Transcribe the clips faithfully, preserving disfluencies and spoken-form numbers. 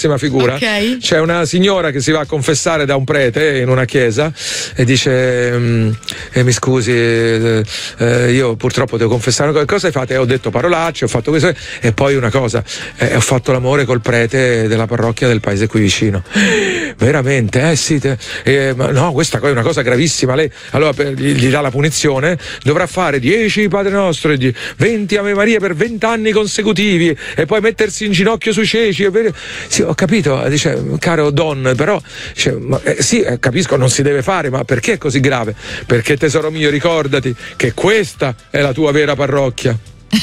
bruttissima figura. Okay. C'è una signora che si va a confessare da un prete in una chiesa e dice eh, mi scusi eh, eh, io purtroppo devo confessare una cosa. Cosa hai fatto? Eh, ho detto parolacce, ho fatto questo e poi una cosa eh, ho fatto l'amore col prete della parrocchia del paese qui vicino. Veramente? Eh sì te, eh, ma no, questa è una cosa gravissima. Lei allora per, gli, gli dà la punizione, dovrà fare dieci Padre Nostro e venti Ave Maria per venti anni consecutivi e poi mettersi in ginocchio sui ceci. Sì, ho capito, dice caro Don, però dice, ma, eh, sì, eh, capisco, non si deve fare, ma perché è così grave? Perché tesoro mio, ricordati che questa è la tua vera parrocchia.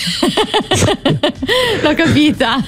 L'ho capita.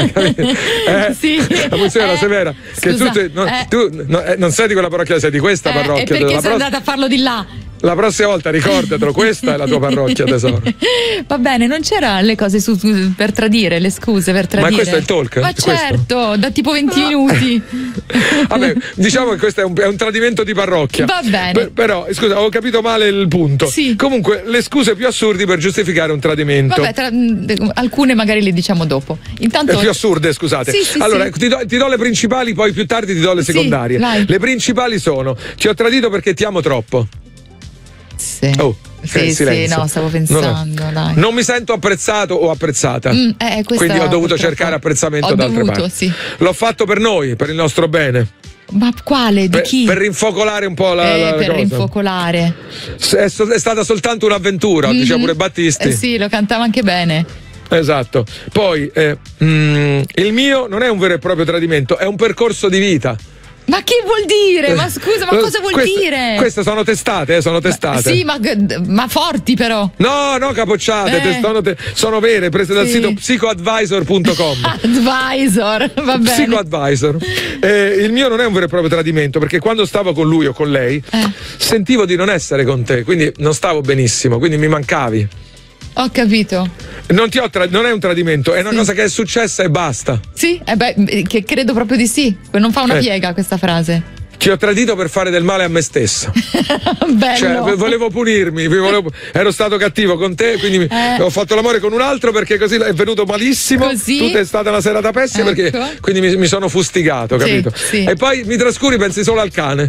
Eh, sì. La funzione era eh, severa. Che scusa, tu, no, eh, tu no, eh, non sei di quella parrocchia, sei di questa eh, parrocchia. E perché la sei pross- andata a farlo di là? La prossima volta ricordatelo, questa è la tua parrocchia, tesoro. Va bene, non c'era le cose su, per tradire, le scuse per tradire. Ma questo è il talk? Ma È questo? certo, da tipo venti minuti. Vabbè, diciamo che questo è un, è un tradimento di parrocchia. Va bene. Per, però, scusa, ho capito male il punto. Sì. Comunque, le scuse più assurdi per giustificare un tradimento. Vabbè, tra, alcune magari le diciamo dopo. Intanto Le più assurde, scusate. Sì, sì, allora, sì. Ti, do, ti do le principali, poi più tardi ti do le Sì, secondarie. vai. Le principali sono: ti ho tradito perché ti amo troppo. Sì. Oh, Sì, eh, sì, silenzio. no, stavo pensando, No, no. dai. Non mi sento apprezzato o apprezzata. Mm, eh, questa Quindi ho dovuto purtroppo cercare apprezzamento ho da altre dovuto, parti. sì. L'ho fatto per noi, per il nostro bene. Ma quale? Di Per, chi? per rinfocolare un po' la, eh, la, la per cosa. rinfocolare. È, so- è stata soltanto un'avventura, Mm-hmm. diceva pure Battisti. Eh sì, lo cantava anche bene. Esatto. Poi eh, mm, il mio non è un vero e proprio tradimento, è un percorso di vita. Ma che vuol dire? Ma scusa, ma cosa vuol Queste- dire? Queste sono testate, eh, sono testate. Sì, ma, ma forti però. No, no, capocciate, Eh. te- sono, te- sono vere, prese dal Sì. sito psicoadvisor punto com. Advisor, va bene. Psicoadvisor. Eh, il mio non è un vero e proprio tradimento, perché quando stavo con lui o con lei Eh. sentivo di non essere con te, quindi non stavo benissimo, quindi mi mancavi. Ho capito. Non, ti ho tra- non è un tradimento, è una Sì. cosa che è successa e basta. Sì, eh beh, che credo proprio di sì. Non fa una Eh. piega questa frase. Ti ho tradito per fare del male a me stesso. Bello. Cioè, volevo punirmi, vi volevo- ero stato cattivo con te, quindi mi- Eh. ho fatto l'amore con un altro perché così è venuto malissimo. Così? Tutta è stata una serata pessima Ecco. perché quindi mi, mi sono fustigato, Sì, capito? sì. E poi mi trascuri, pensi solo al cane.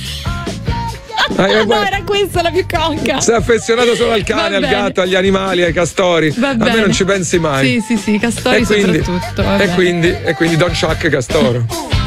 Ah, eh, no, guarda. era questa la più conca. Sei affezionato solo al cane, Va al bene. gatto, agli animali, ai castori. Va a me bene. non ci pensi mai. Sì, sì, sì, castori e quindi, soprattutto. va e bene. quindi, e quindi Don Chuck Castoro.